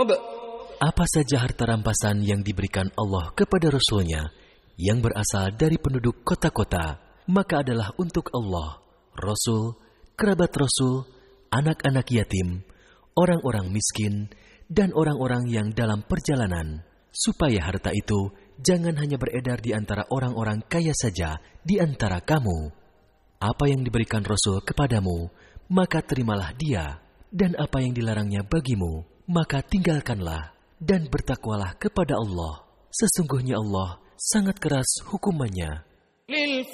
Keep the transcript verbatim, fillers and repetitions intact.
Apa saja harta rampasan yang diberikan Allah kepada Rasul-Nya yang berasal dari penduduk kota-kota, maka adalah untuk Allah, Rasul, kerabat Rasul, anak-anak yatim, orang-orang miskin, dan orang-orang yang dalam perjalanan, supaya harta itu jangan hanya beredar di antara orang-orang kaya saja di antara kamu. Apa yang diberikan Rasul kepadamu, maka terimalah dia, dan apa yang dilarangnya bagimu, maka tinggalkanlah, dan bertakwalah kepada Allah. Sesungguhnya Allah sangat keras hukumannya.